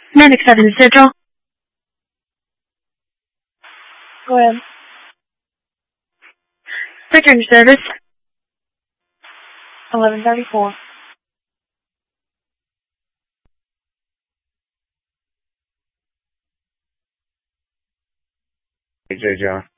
Manic 7 Central. Go ahead. Return service. 1134. Hey, J. John.